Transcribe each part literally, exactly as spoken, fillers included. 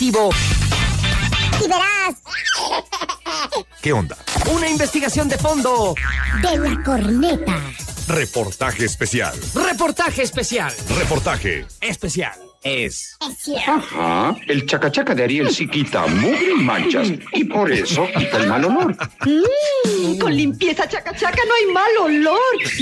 Y verás. ¿Qué onda? Una investigación de fondo. De la corneta. Reportaje especial. Reportaje especial. Reportaje especial. Es. Ajá, el chacachaca de Ariel sí quita mugre y manchas y por eso quita el mal olor. Mm, con limpieza chacachaca no hay mal olor.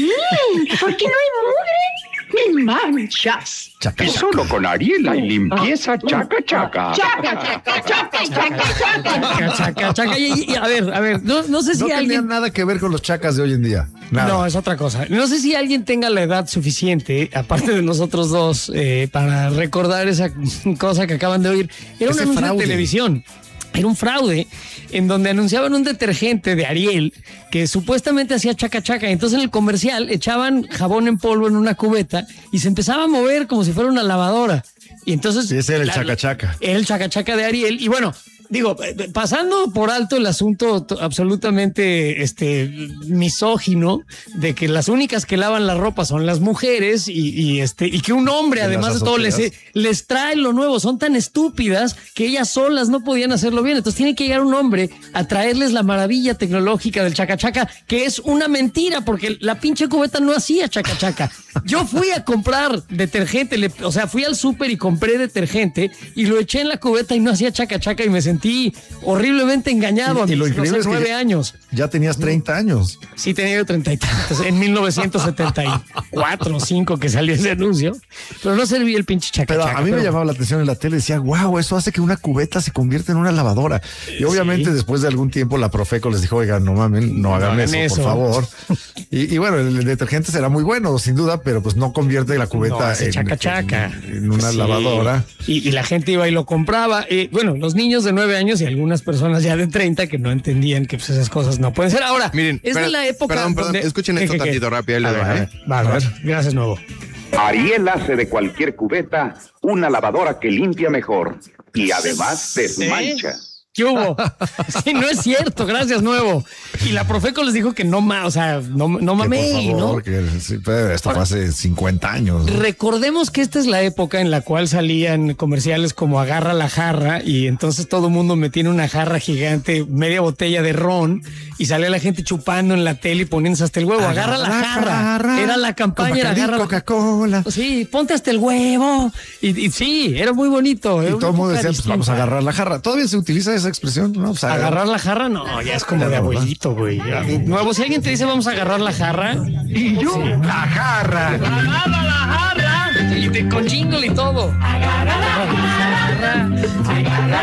Mm, ¿por qué no hay mugre ni manchas? Chaca, y solo con Ariel hay limpieza chacachaca. Chaca, chaca, chaca, chaca, chaca. Chaca, chaca. Y, y, a ver, a ver, no, no sé si no alguien... tenía nada que ver con los chacas de hoy en día. Nada. No, es otra cosa. No sé si alguien tenga la edad suficiente, aparte de nosotros dos, eh, para recordar esa cosa que acaban de oír. Era un anuncio de televisión. Era un fraude en donde anunciaban un detergente de Ariel que supuestamente hacía chaca chaca. Entonces en el comercial echaban jabón en polvo en una cubeta y se empezaba a mover como si fuera una lavadora. Y entonces... Sí, ese era el la, chaca chaca. Era el chaca chaca de Ariel. Y bueno... Digo, pasando por alto el asunto absolutamente este, misógino de que las únicas que lavan la ropa son las mujeres y, y, este, y que un hombre, además de todo, les, les trae lo nuevo. Son tan estúpidas que ellas solas no podían hacerlo bien. Entonces tiene que llegar un hombre a traerles la maravilla tecnológica del chaca chaca, que es una mentira porque la pinche cubeta no hacía chaca chaca. Yo fui a comprar detergente, le, o sea, fui al súper y compré detergente y lo eché en la cubeta y no hacía chaca chaca y me sentí horriblemente engañado. Y, y a lo mis increíble no sé, es que nueve años. Ya tenías treinta años. Sí, tenía yo treinta y tantos. En mil novecientos setenta y cuatro o cinco que salió ese anuncio. Pero no servía el pinche chaca Pero chaca, a mí pero... me llamaba la atención en la tele. Decía, wow, eso hace que una cubeta se convierta en una lavadora. Y obviamente sí. Después de algún tiempo la Profeco les dijo, oigan, no mamen, no hagan, no hagan eso, eso, por favor. y, y bueno, el, el detergente será muy bueno, sin duda, pero pues no convierte la cubeta no, en, chaca chaca. En, en una sí. lavadora. Y, y la gente iba y lo compraba. Y bueno, los niños de nueve años y algunas personas ya de treinta que no entendían que pues, esas cosas no pueden ser. Ahora, miren, es pero, de la época. Perdón, perdón, donde... escuchen esto ¿Qué, qué, tantito qué? rápido. A ver, va, a ver, ¿eh? va, a ver. Gracias, Nuevo. Ariel hace de cualquier cubeta una lavadora que limpia mejor y además desmancha. ¿Sí? ¿Qué hubo? Sí, no es cierto, gracias, Nuevo. Y la Profeco les dijo que no más, o sea, no, no mamé, ¿no? Que, sí, esto fue hace cincuenta años. ¿No? Recordemos que esta es la época en la cual salían comerciales como Agarra la jarra y entonces todo el mundo metía en una jarra gigante media botella de ron y salía la gente chupando en la tele y poniéndose hasta el huevo. Agarra, agarra la jarra. jarra. Era la campaña, era agarra Coca-Cola. Sí, ponte hasta el huevo. Y, y sí, era muy bonito. Y todo el mundo decía, pues vamos a agarrar la jarra. Todavía se utiliza esa expresión, ¿no? O sea, agarrar la jarra, no, ya es como de abuelito, güey. Nuevo, si alguien te dice vamos a agarrar la jarra. Y yo, sí. La jarra. Agarra la jarra. Y te, con jingle y todo. Agarra la jarra. Agarra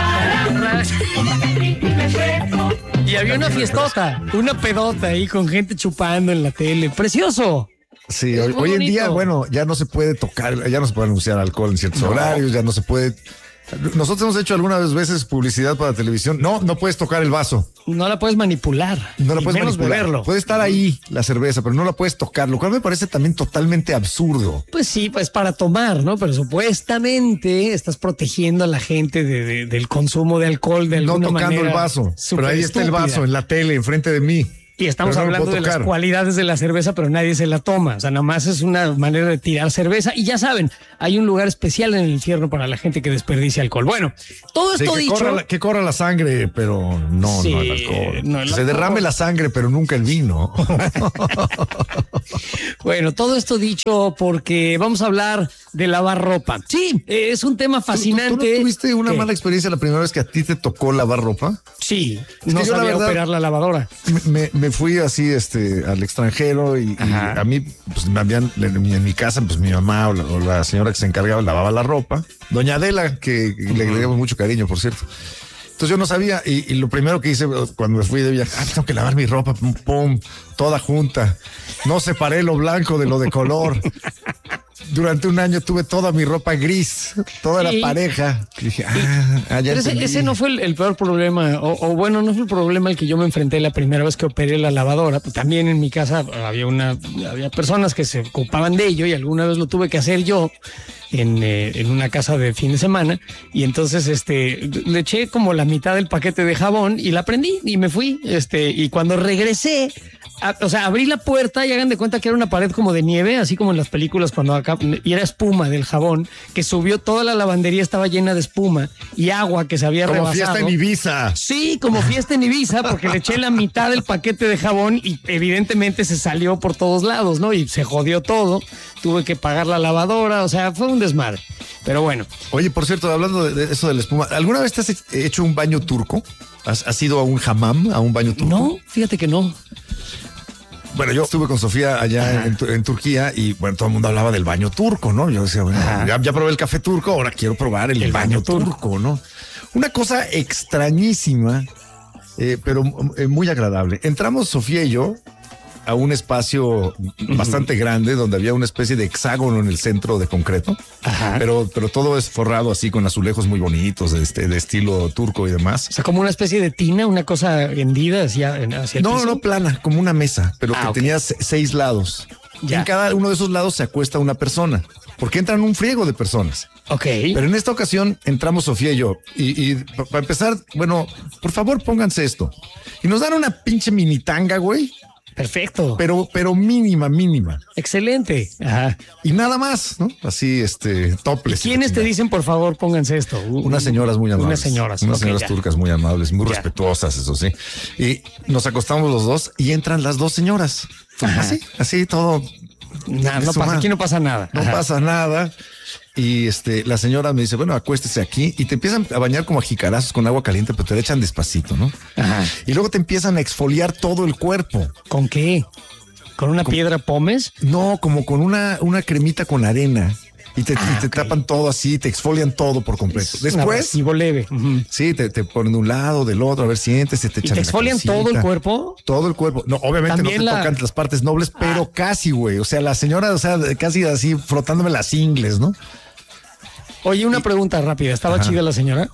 la jarra. Y había una fiestota, una pedota ahí con gente chupando en la tele. Precioso. Sí, hoy, hoy en día, bueno, ya no se puede tocar, ya no se puede anunciar alcohol en ciertos no. horarios, ya no se puede... Nosotros hemos hecho algunas veces publicidad para televisión. No, no puedes tocar el vaso. No la puedes manipular. No la puedes menos manipular. Beberlo. Puede estar ahí la cerveza, pero no la puedes tocar, lo cual me parece también totalmente absurdo. Pues sí, pues para tomar, ¿no? Pero supuestamente estás protegiendo a la gente de, de, del consumo de alcohol de alguna manera. No tocando el vaso, pero ahí está estúpida. El vaso en la tele, enfrente de mí. Y estamos no hablando de las cualidades de la cerveza, pero nadie se la toma. O sea, nada más es una manera de tirar cerveza. Y ya saben, hay un lugar especial en el infierno para la gente que desperdicia alcohol. Bueno, todo esto sí, que dicho... Corra la, que corra la sangre, pero no, sí, no el alcohol. No el se alcohol. derrame la sangre, pero nunca el vino. Bueno, todo esto dicho porque vamos a hablar de lavar ropa. Sí, es un tema fascinante. ¿Tú, tú, tú no tuviste una ¿Qué? mala experiencia la primera vez que a ti te tocó lavar ropa? Sí, es no que yo, sabía la verdad, operar la lavadora. Me, me fui así este, al extranjero y, y a mí, pues me habían, en mi casa, pues mi mamá o la, o la señora que se encargaba lavaba la ropa. Doña Adela, que, que le agregamos mucho cariño, por cierto. Entonces yo no sabía y, y lo primero que hice cuando me fui de viaje, ah, tengo que lavar mi ropa, pum, pum, toda junta. No separé lo blanco de lo de color. Durante un año tuve toda mi ropa gris, toda sí. la pareja. Y dije, ah, ah ya ese, ese no fue el, el peor problema, o, o bueno, no fue el problema al que yo me enfrenté la primera vez que operé la lavadora. Pues también en mi casa había una, había personas que se ocupaban de ello y alguna vez lo tuve que hacer yo en, eh, en una casa de fin de semana. Y entonces este, le eché como la mitad del paquete de jabón y la prendí y me fui. Este, y cuando regresé a- o sea, abrí la puerta y hagan de cuenta que era una pared como de nieve, así como en las películas cuando acá, y era espuma del jabón, que subió toda la lavandería, estaba llena de espuma y agua que se había Como rebasado. fiesta en Ibiza. Sí, como fiesta en Ibiza, porque le eché la mitad del paquete de jabón y evidentemente se salió por todos lados, ¿no? Y se jodió todo. Tuve que pagar la lavadora, o sea, fue un desmadre. Pero bueno, Oye, por cierto, hablando de, de eso de la espuma, ¿alguna vez te has hecho un baño turco? ¿Has, has ido a un hammam, a un baño turco? no, fíjate que no. Bueno, yo estuve con Sofía allá en, en Turquía y bueno, todo el mundo hablaba del baño turco, ¿no? Yo decía, bueno, ya, ya probé el café turco, ahora quiero probar el, El baño, baño turco. turco, ¿no? Una cosa extrañísima, eh, pero eh, muy agradable. Entramos Sofía y yo a un espacio bastante grande donde había una especie de hexágono en el centro de concreto, Ajá. pero, pero todo es forrado así con azulejos muy bonitos de, este, de estilo turco y demás. O sea, como una especie de tina, una cosa hendida hacia, hacia el No, piso. no, plana, como una mesa, pero Ah, que ok. tenía se- seis lados. Ya. En cada uno de esos lados se acuesta una persona, porque entran un friego de personas. Ok. Pero en esta ocasión entramos Sofía y yo. Y, y pa- para empezar, bueno, por favor pónganse esto. Y nos dan una pinche mini tanga, güey, Perfecto. pero, pero mínima, mínima. Excelente. Ajá. Y nada más, ¿no? Así, este, topless. ¿Quiénes te dicen, por favor, pónganse esto? Unas señoras muy amables. Unas señoras. Unas ok, señoras ya. turcas muy amables, muy Ya. respetuosas, eso sí. Y nos acostamos los dos y entran las dos señoras. Ajá. Así, así todo. Nah, no Su pasa, madre. aquí no pasa nada. No Ajá. pasa nada. Y este, la señora me dice, bueno, acuéstese aquí y te empiezan a bañar como a jicarazos con agua caliente, pero te la echan despacito, ¿no? Ajá. Y luego te empiezan a exfoliar todo el cuerpo. ¿Con qué? ¿Con una piedra pómez? No, como con una, una cremita con arena. Y te, Ah, y te ok. tapan todo así, te exfolian todo por completo. Un Después, abrasivo leve. Ujú. sí, te, te ponen de un lado, del otro, a ver, siéntese, te ¿Y echan te en la exfolian todo el cabecita. cuerpo? Todo el cuerpo. No, obviamente no También te la- tocan las partes nobles, pero casi, güey. O sea, la señora, o sea, casi así frotándome las ingles, ¿no? Oye, una pregunta rápida. ¿Estaba Ajá. chida la señora?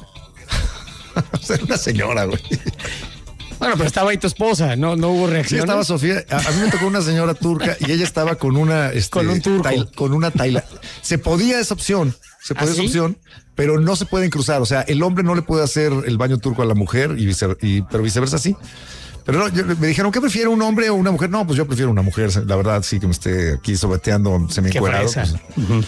O sea, una señora, güey. Bueno, pero estaba ahí tu esposa. No, no hubo Sí, reacción. estaba Sofía. A, a mí me tocó una señora turca y ella estaba con una. Este, Con un turco. tail- con una taila. Se podía esa opción. Se podía ¿Ah, esa sí? opción, pero no se pueden cruzar. O sea, el hombre no le puede hacer el baño turco a la mujer, y, vice- y pero viceversa sí. Pero no, yo- me dijeron, ¿qué prefiero, un hombre o una mujer? No, pues yo prefiero una mujer. La verdad, sí que me esté aquí sobeteando, se me Qué encuerado. fresa. Pues,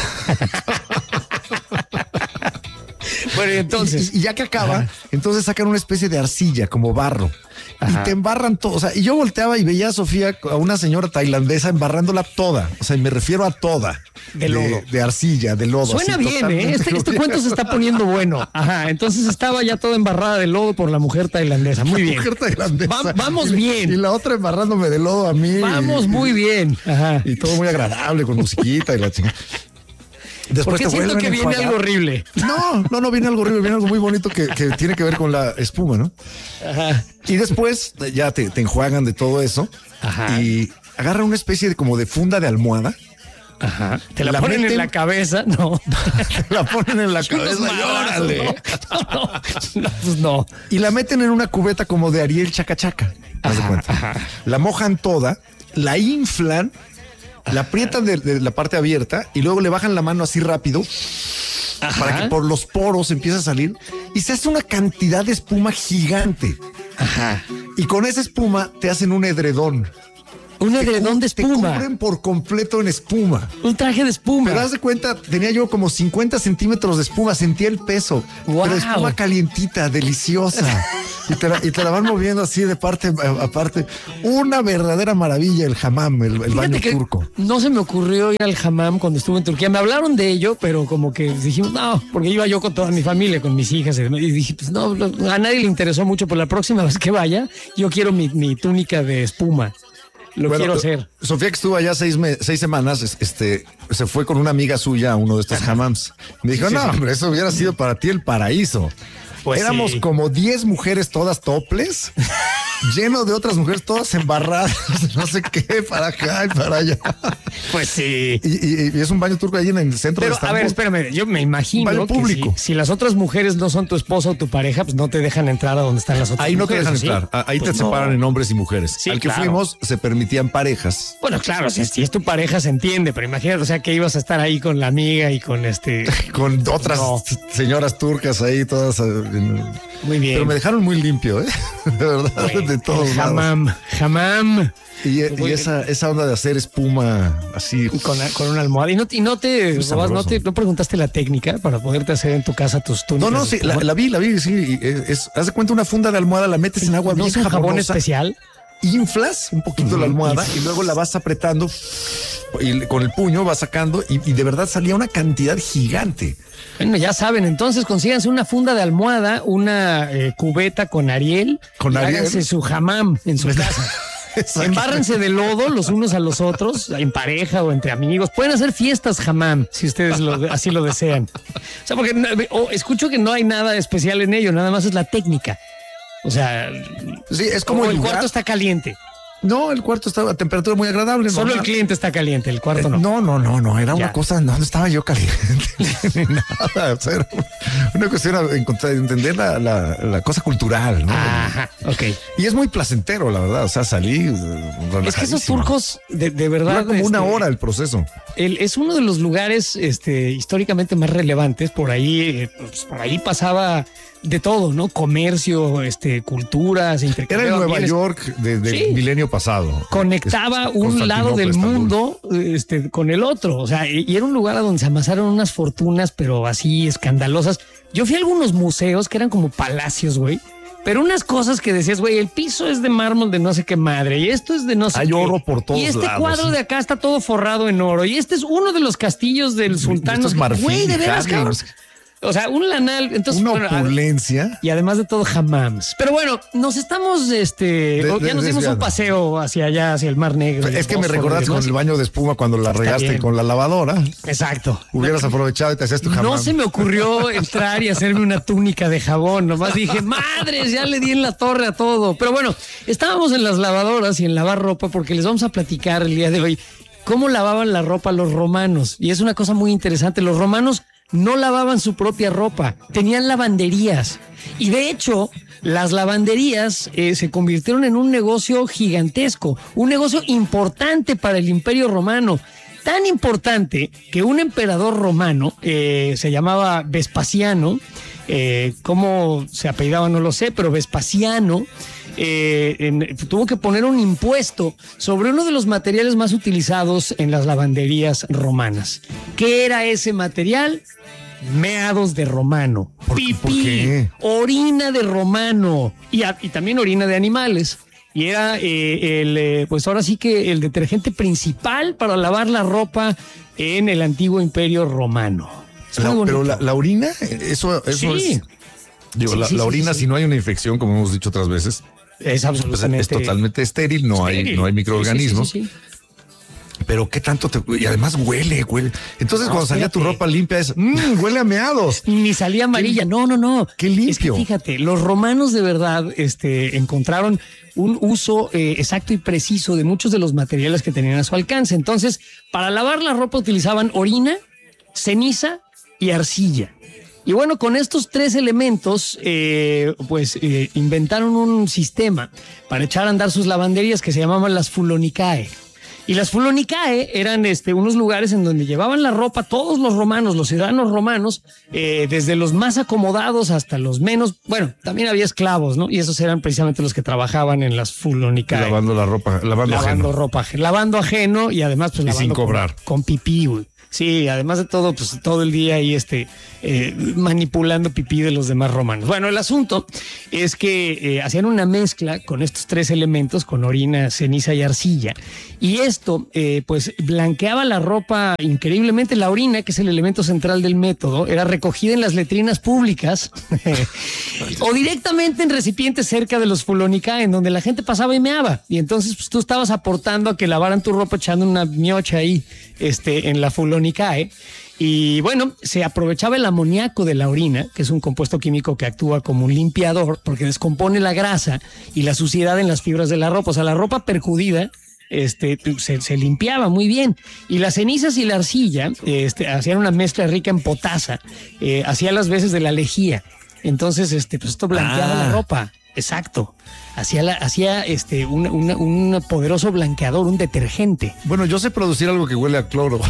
Bueno, y entonces. Y, y ya que acaba, entonces sacan una especie de arcilla, como barro. Ajá. Y te embarran todo. O sea, y yo volteaba y veía a Sofía, a una señora tailandesa, embarrándola toda. O sea, y me refiero a toda. De lodo. De, arcilla, de lodo. Suena así, bien, ¿eh? totalmente Este, este lodo. cuento se está poniendo bueno. Ajá. Entonces estaba ya toda embarrada de lodo por la mujer tailandesa. Muy bien. Mujer tailandesa. Va- vamos Y- bien. Y la otra embarrándome de lodo a mí. Vamos y- muy bien. Ajá. Y todo muy agradable, con musiquita y la chingada. Después Porque te siento vuelven que a viene enjuagar. algo horrible. No, no, no viene algo horrible, viene algo muy bonito que, que tiene que ver con la espuma, ¿no? Ajá. Y después eh, ya te, te enjuagan de todo eso. Ajá. Y agarran una especie de como de funda de almohada. Ajá. Te la, La ponen meten- en la cabeza. No. La ponen en la Unos cabeza y madrazos, órale. No, no, no, pues no. Y la meten en una cubeta como de Ariel Chacachaca. Haz de Ajá, cuenta. ajá. La mojan toda, la inflan, la aprietan de, de la parte abierta y luego le bajan la mano así rápido Ajá. para que por los poros empiece a salir y se hace una cantidad de espuma gigante. Ajá. Y con esa espuma te hacen un edredón. Un Te edredón cu- de espuma. Te cubren por completo en espuma. Un traje de espuma. Pero haz de cuenta, tenía yo como cincuenta centímetros de espuma, sentía el peso. Wow. Pero espuma calientita, deliciosa. y, te la, y te la van moviendo así de parte a, a parte. Una verdadera maravilla el hammam, el, el Fíjate baño que turco. no se me ocurrió ir al hammam cuando estuve en Turquía. Me hablaron de ello, pero como que dijimos, no, porque iba yo con toda mi familia, con mis hijas y demás. Y dije, pues no, no, a nadie le interesó mucho, pero la próxima vez que vaya, yo quiero mi, mi túnica de espuma. Lo Bueno, quiero hacer. Sofía, que estuvo allá seis, me- seis semanas, es- este, se fue con una amiga suya a uno de estos hammams. Me dijo, Sí, no, sí. hombre, eso hubiera sido para ti el paraíso. Pues Éramos sí. como diez mujeres todas toples, lleno de otras mujeres todas embarradas, no sé qué, para acá y para allá. Pues sí. Y, y- y es un baño turco ahí en el centro Pero de a ver, Estambul. espérame, yo me imagino Baño que público. si, si las otras mujeres no son tu esposa o tu pareja, pues no te dejan entrar a donde están las otras Ahí no te mujeres, dejan ¿o sí? entrar, a- ahí Pues te no. separan en hombres y mujeres. Sí, Al que claro. fuimos se permitían parejas. Bueno, claro, si, si es tu pareja se entiende, pero imagínate, o sea, que ibas a estar ahí con la amiga y con este... Con otras No. señoras turcas ahí todas. eh, en- Muy bien. Pero me dejaron muy limpio, ¿eh? De verdad. Bueno. de todos lados. Jamam, jamam. Y, y esa, esa onda de hacer espuma así. Con, con una almohada. Y no, y no te, Robas, no te no preguntaste la técnica para poderte hacer en tu casa tus túnicas. No, no, sí, la, la vi, la vi, sí. Es, es, haz de cuenta una funda de almohada, la metes en agua ¿No bien es un jabón jabonosa, especial? inflas un poquito la almohada y luego la vas apretando y con el puño vas sacando y, y de verdad salía una cantidad gigante. Bueno, ya saben, entonces consíganse una funda de almohada, una eh, cubeta con Ariel, con y Ariel. Háganse su jamam en su casa. Embárrense de lodo los unos a los otros, en pareja o entre amigos. Pueden hacer fiestas jamam, si ustedes lo, así lo desean. O sea, porque oh, escucho que no hay nada especial en ello, nada más es la técnica. O sea, sí, es como el, el cuarto está caliente. No, el cuarto estaba a temperatura muy agradable. Solo normal. El cliente está caliente, el cuarto no. Eh, no, no, no, no, era ya. Una cosa, no, no estaba yo caliente, ni nada. O sea, era una cuestión de encontrar, entender la, la, la cosa cultural, ¿no? Ajá, ok. Y es muy placentero, la verdad. O sea, salí. Es que esos turcos, de, de verdad. Dura como este, una hora el proceso. El, es uno de los lugares este, históricamente más relevantes. Por ahí, eh, pues, por ahí pasaba de todo, ¿no? Comercio, este, culturas, era en Nueva bienes. York de, del sí. milenio pasado. Conectaba un lado del mundo este, con el otro. O sea, y era un lugar a donde se amasaron unas fortunas, pero así escandalosas. Yo fui a algunos museos que eran como palacios, güey. Pero unas cosas que decías, güey, el piso es de mármol de no sé qué madre, y esto es de no sé Hay qué. oro por todos lados. Y este lados, cuadro ¿sí? de acá está todo forrado en oro. Y este es uno de los castillos del sultán. Esto es marfil, güey, de veras, Harry, cabrón. O sea, un lanal. Entonces, una bueno, opulencia. Y además de todo, jamams. Pero bueno, nos estamos, este, de, ya de, nos dimos desviando. Un paseo hacia allá, hacia el Mar Negro. Es que me recordaste con el baño de espuma cuando la Está regaste bien. Con la lavadora. Exacto. Hubieras aprovechado y te hacías tu jamam. No se me ocurrió entrar y hacerme una túnica de jabón. Nomás dije, madres, ya le di en la torre a todo. Pero bueno, estábamos en las lavadoras y en lavar ropa porque les vamos a platicar el día de hoy cómo lavaban la ropa los romanos. Y es una cosa muy interesante. Los romanos no lavaban su propia ropa, tenían lavanderías. Y de hecho, las lavanderías eh, se convirtieron en un negocio gigantesco, un negocio importante para el Imperio Romano. Tan importante que un emperador romano, eh, se llamaba Vespasiano, eh, cómo se apellidaba no lo sé, pero Vespasiano, Eh, en, tuvo que poner un impuesto sobre uno de los materiales más utilizados en las lavanderías romanas. ¿Qué era ese material? Meados de romano, ¿Por, pipí, ¿por qué? orina de romano y, a, y también orina de animales. Y era eh, el, eh, pues ahora sí que el detergente principal para lavar la ropa en el antiguo Imperio Romano. La, pero la, la orina, eso, eso sí. es. Digo, sí, la, sí, la orina, sí, sí. si no hay una infección, como hemos dicho otras veces, es absolutamente pues es totalmente estéril, no estéril. hay, no hay microorganismos. Sí, sí, sí, sí. Pero qué tanto te. Y además huele, huele. Entonces, no, cuando salía tu ropa limpia, es mmm, huele a meados. Ni salía amarilla. No, no, no. Qué limpio. Es que fíjate, los romanos de verdad este, encontraron un uso eh, exacto y preciso de muchos de los materiales que tenían a su alcance. Entonces, para lavar la ropa utilizaban orina, ceniza y arcilla. Y bueno, con estos tres elementos, eh, pues eh, inventaron un sistema para echar a andar sus lavanderías que se llamaban las fulonicae. Y las fulonicae eran este, unos lugares en donde llevaban la ropa todos los romanos, los ciudadanos romanos, eh, desde los más acomodados hasta los menos. Bueno, también había esclavos, ¿no? Y esos eran precisamente los que trabajaban en las fulonicae. Lavando la ropa, lavando, lavando ajeno. ropa, lavando ajeno y además pues y lavando sin cobrar. Con, con pipí, güey. Sí, además de todo, pues todo el día ahí este, eh, manipulando pipí de los demás romanos. Bueno, el asunto es que eh, hacían una mezcla con estos tres elementos, con orina, ceniza y arcilla. Y esto, eh, pues, blanqueaba la ropa increíblemente. La orina, que es el elemento central del método, era recogida en las letrinas públicas o directamente en recipientes cerca de los fulonicae, en donde la gente pasaba y meaba. Y entonces, pues, tú estabas aportando a que lavaran tu ropa echando una miocha ahí, este, en la fulonicae. Y bueno, se aprovechaba el amoníaco de la orina, que es un compuesto químico que actúa como un limpiador porque descompone la grasa y la suciedad en las fibras de la ropa. O sea, la ropa perjudida este, se, se limpiaba muy bien. Y las cenizas y la arcilla este, hacían una mezcla rica en potasa, eh, hacía las veces de la lejía. Entonces, este, pues esto blanqueaba ah. la ropa. Exacto. Hacía, la, hacía este, un, un, un poderoso blanqueador, un detergente. Bueno, yo sé producir algo que huele a cloro.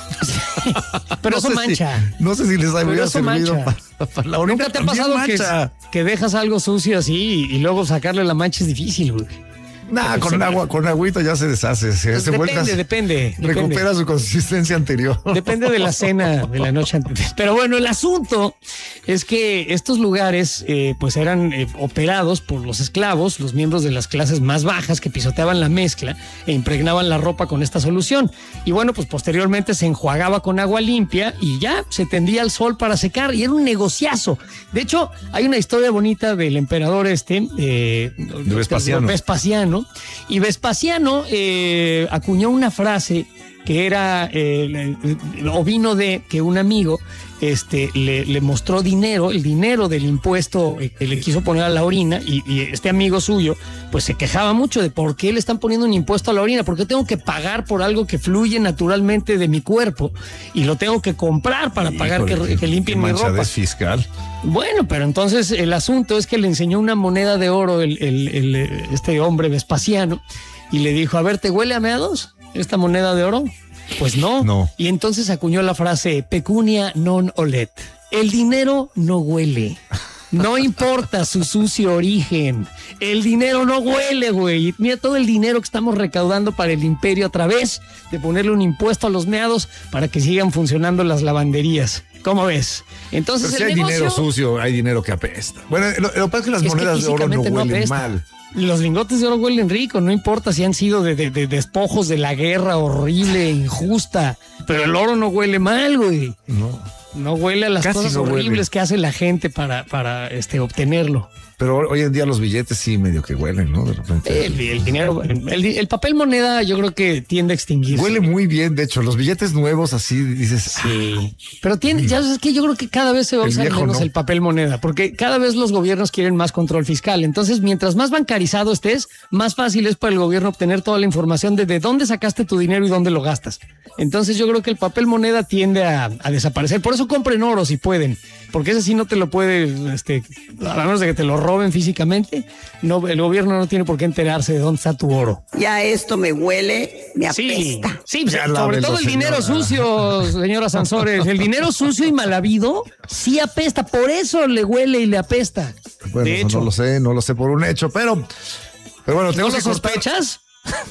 Pero no eso sé mancha. Si, no sé si les habría eso servido mancha. para, para la orina. ¿Nunca te ha pasado que, que dejas algo sucio así y, y luego sacarle la mancha es difícil, güey? Nah, con agua, con agüita ya se deshace. Se, Pues se depende, vuelta, depende. recupera depende. su consistencia anterior. Depende de la cena de la noche anterior. Pero bueno, el asunto es que estos lugares eh, pues eran eh, operados por los esclavos, los miembros de las clases más bajas que pisoteaban la mezcla e impregnaban la ropa con esta solución. Y bueno, pues posteriormente se enjuagaba con agua limpia y ya se tendía al sol para secar y era un negociazo. De hecho, hay una historia bonita del emperador este, eh, de Vespasiano. Vespasiano. Y Vespasiano eh, acuñó una frase que era, eh, o vino de que un amigo este, le, le mostró dinero, el dinero del impuesto que le quiso poner a la orina, y, y este amigo suyo pues se quejaba mucho de por qué le están poniendo un impuesto a la orina, por qué tengo que pagar por algo que fluye naturalmente de mi cuerpo y lo tengo que comprar para pagar Híjole, que, que limpien mi ropa. Fiscal. Bueno, pero entonces el asunto es que le enseñó una moneda de oro el, el, el, este hombre Vespasiano y le dijo, a ver, ¿te huele a meados esta moneda de oro? Pues no. no. Y entonces acuñó la frase pecunia non olet. El dinero no huele. No importa su sucio origen. El dinero no huele, güey. Mira todo el dinero que estamos recaudando para el imperio a través de ponerle un impuesto a los meados para que sigan funcionando las lavanderías. ¿Cómo ves? Entonces, Pero si el hay negocio... dinero sucio, hay dinero que apesta. Bueno, lo, lo que pasa es que las es monedas que de oro no huelen no mal. Los lingotes de oro huelen rico, no importa si han sido de, de, de despojos de la guerra horrible, injusta, pero el oro no huele mal, güey. No. No huele a las Casi cosas no horribles huele. que hace la gente para, para este, obtenerlo. Pero hoy en día los billetes sí medio que huelen, ¿no? De repente. El, el dinero, el, el papel moneda yo creo que tiende a extinguirse. Huele muy bien, de hecho, los billetes nuevos así dices. Sí, pero tiene, ya sabes que yo creo que cada vez se va a El usar viejo menos no. el papel moneda, porque cada vez los gobiernos quieren más control fiscal. Entonces, mientras más bancarizado estés, más fácil es para el gobierno obtener toda la información de, de dónde sacaste tu dinero y dónde lo gastas. Entonces, yo creo que el papel moneda tiende a, a desaparecer. Por eso compren oro si pueden, porque ese sí no te lo puede, este, a menos de que te lo roben físicamente. No, el gobierno no tiene por qué enterarse de dónde está tu oro. Ya esto me huele, me Sí, apesta. sí, pues, Ya sobre lávenlo, todo el dinero señora. sucio, señora Sansores. El dinero sucio y mal habido sí apesta, por eso le huele y le apesta. Bueno, de eso hecho, no lo sé, no lo sé por un hecho, pero, pero bueno, ¿no tengo lo que cortar. sospechas?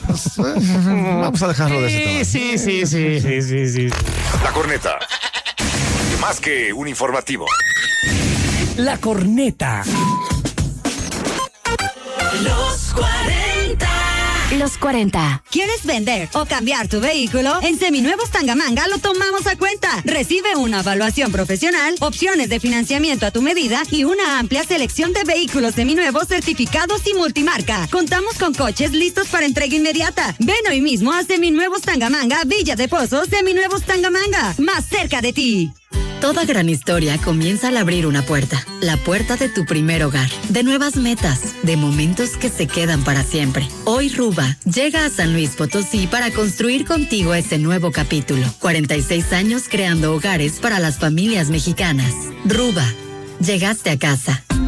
Vamos a dejarlo de ese tamaño. Sí, sí, sí, sí, sí, sí. La corneta. Más que un informativo. La corneta. Los cuarenta. Los cuarenta. ¿Quieres vender o cambiar tu vehículo? En Seminuevos Tangamanga lo tomamos a cuenta. Recibe una evaluación profesional, opciones de financiamiento a tu medida y una amplia selección de vehículos seminuevos certificados y multimarca. Contamos con coches listos para entrega inmediata. Ven hoy mismo a Seminuevos Tangamanga, Villa de Pozos, Seminuevos Tangamanga, más cerca de ti. Toda gran historia comienza al abrir una puerta, la puerta de tu primer hogar, de nuevas metas, de momentos que se quedan para siempre. Hoy Ruba llega a San Luis Potosí para construir contigo ese nuevo capítulo. cuarenta y seis años creando hogares para las familias mexicanas. Ruba, llegaste a casa.